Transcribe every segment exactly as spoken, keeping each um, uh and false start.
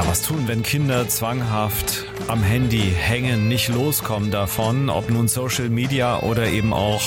Ja, was tun, wenn Kinder zwanghaft am Handy hängen, nicht loskommen davon, ob nun Social Media oder eben auch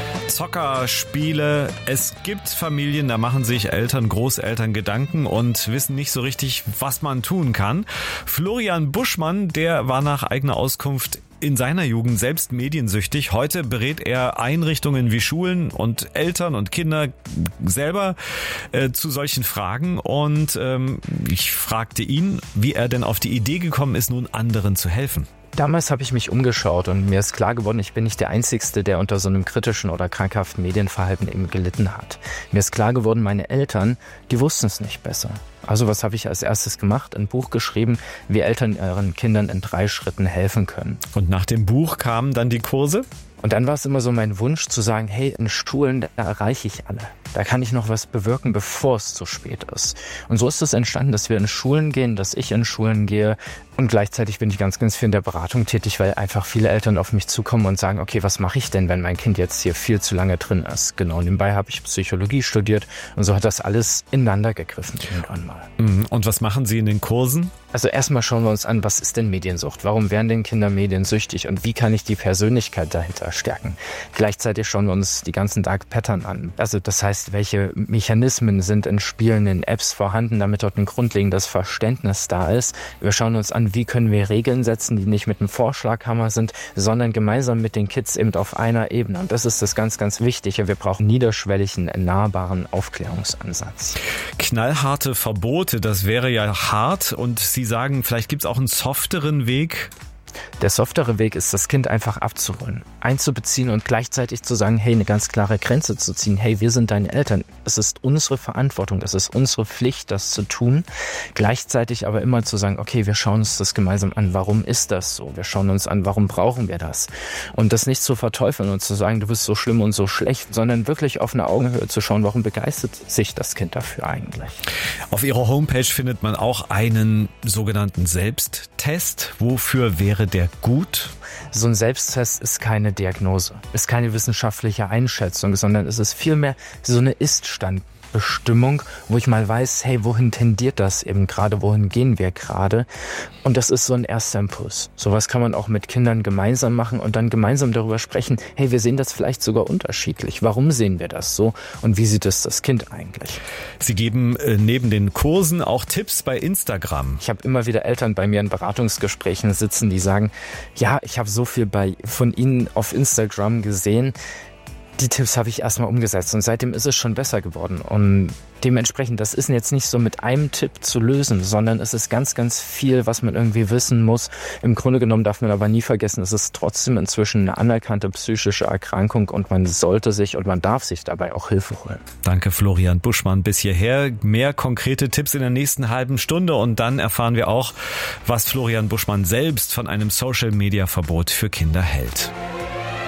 Zockerspiele. Es gibt Familien, da machen sich Eltern, Großeltern Gedanken und wissen nicht so richtig, was man tun kann. Florian Buschmann, der war nach eigener Auskunft in seiner Jugend selbst mediensüchtig. Heute berät er Einrichtungen wie Schulen und Eltern und Kinder selber äh, zu solchen Fragen. Und ähm, ich fragte ihn, wie er denn auf die Idee gekommen ist, nun anderen zu helfen. Damals habe ich mich umgeschaut und mir ist klar geworden, ich bin nicht der Einzige, der unter so einem kritischen oder krankhaften Medienverhalten eben gelitten hat. Mir ist klar geworden, meine Eltern, die wussten es nicht besser. Also was habe ich als erstes gemacht? Ein Buch geschrieben, wie Eltern ihren Kindern in drei Schritten helfen können. Und nach dem Buch kamen dann die Kurse? Und dann war es immer so mein Wunsch zu sagen, hey, in Schulen, da erreiche ich alle. Da kann ich noch was bewirken, bevor es zu spät ist. Und so ist es entstanden, dass wir in Schulen gehen, dass ich in Schulen gehe. Und gleichzeitig bin ich ganz, ganz viel in der Beratung tätig, weil einfach viele Eltern auf mich zukommen und sagen, okay, was mache ich denn, wenn mein Kind jetzt hier viel zu lange drin ist? Genau, nebenbei habe ich Psychologie studiert und so hat das alles ineinander gegriffen irgendwann mal. Und was machen Sie in den Kursen? Also erstmal schauen wir uns an, was ist denn Mediensucht? Warum werden denn Kinder mediensüchtig und wie kann ich die Persönlichkeit dahinter stärken? Gleichzeitig schauen wir uns die ganzen Dark Pattern an. Also das heißt, welche Mechanismen sind in Spielen, in Apps vorhanden, damit dort ein grundlegendes Verständnis da ist. Wir schauen uns an, wie können wir Regeln setzen, die nicht mit einem Vorschlaghammer sind, sondern gemeinsam mit den Kids eben auf einer Ebene. Und das ist das ganz, ganz Wichtige. Wir brauchen niederschwelligen, nahbaren Aufklärungsansatz. Knallharte Verbote, das wäre ja hart. Und Sie sagen, vielleicht gibt es auch einen softeren Weg. Der softere Weg ist, das Kind einfach abzuholen, einzubeziehen und gleichzeitig zu sagen, hey, eine ganz klare Grenze zu ziehen. Hey, wir sind deine Eltern. Es ist unsere Verantwortung, es ist unsere Pflicht, das zu tun. Gleichzeitig aber immer zu sagen, okay, wir schauen uns das gemeinsam an. Warum ist das so? Wir schauen uns an, warum brauchen wir das? Und das nicht zu verteufeln und zu sagen, du bist so schlimm und so schlecht, sondern wirklich auf eine Augenhöhe zu schauen, warum begeistert sich das Kind dafür eigentlich? Auf Ihrer Homepage findet man auch einen sogenannten Selbsttest. Wofür wäre der gut? So ein Selbsttest ist keine Diagnose, ist keine wissenschaftliche Einschätzung, sondern es ist vielmehr so eine Ist-Stand-Bestimmung, wo ich mal weiß, hey, wohin tendiert das eben gerade, wohin gehen wir gerade? Und das ist so ein erster Impuls. Sowas kann man auch mit Kindern gemeinsam machen und dann gemeinsam darüber sprechen, hey, wir sehen das vielleicht sogar unterschiedlich. Warum sehen wir das so und wie sieht es das Kind eigentlich? Sie geben äh, neben den Kursen auch Tipps bei Instagram. Ich habe immer wieder Eltern bei mir in Beratungsgesprächen sitzen, die sagen, ja, ich habe so viel bei von Ihnen auf Instagram gesehen. Die Tipps habe ich erstmal umgesetzt und seitdem ist es schon besser geworden. Und dementsprechend, das ist jetzt nicht so mit einem Tipp zu lösen, sondern es ist ganz, ganz viel, was man irgendwie wissen muss. Im Grunde genommen darf man aber nie vergessen, es ist trotzdem inzwischen eine anerkannte psychische Erkrankung und man sollte sich und man darf sich dabei auch Hilfe holen. Danke Florian Buschmann bis hierher. Mehr konkrete Tipps in der nächsten halben Stunde und dann erfahren wir auch, was Florian Buschmann selbst von einem Social-Media-Verbot für Kinder hält.